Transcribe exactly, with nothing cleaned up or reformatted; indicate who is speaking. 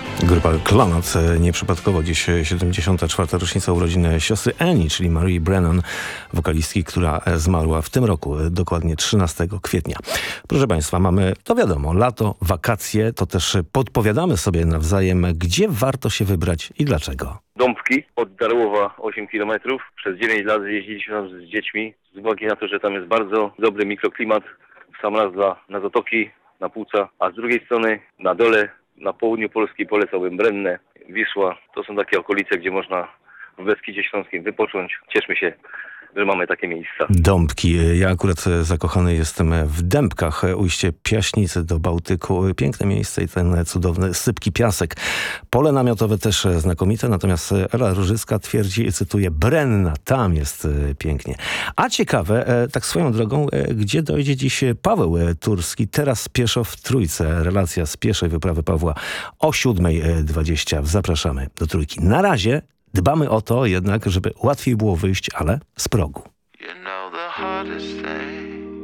Speaker 1: Grupa Klonot, nieprzypadkowo dziś siedemdziesiąta czwarta rocznica urodzin siostry Annie, czyli Marie Brennan, wokalistki, która zmarła w tym roku, dokładnie trzynastego kwietnia. Proszę Państwa, mamy, to wiadomo, lato, wakacje, to też podpowiadamy sobie nawzajem, gdzie warto się wybrać i dlaczego.
Speaker 2: Dąbki od Darłowa osiem kilometrów. Przez dziewięć lat jeździliśmy tam z dziećmi, z uwagi na to, że tam jest bardzo dobry mikroklimat, sam raz za, na Zatoki, na Płuca, a z drugiej strony na dole, na południu Polski polecałbym Brennę, Wisła. To są takie okolice, gdzie można w Beskidzie Śląskim wypocząć. Cieszmy się, że mamy takie miejsca.
Speaker 1: Dąbki. Ja akurat zakochany jestem w Dębkach, ujście Piaśnicy do Bałtyku. Piękne miejsce i ten cudowny sypki piasek. Pole namiotowe też znakomite, natomiast Ela Różycka twierdzi, cytuję, Brenna, tam jest pięknie. A ciekawe, tak swoją drogą, gdzie dojdzie dziś Paweł Turski, teraz pieszo w Trójce. Relacja z pieszej wyprawy Pawła o siódmej dwadzieścia. Zapraszamy do Trójki. Na razie dbamy o to jednak, żeby łatwiej było wyjść, ale z progu.
Speaker 3: You know the hardest thing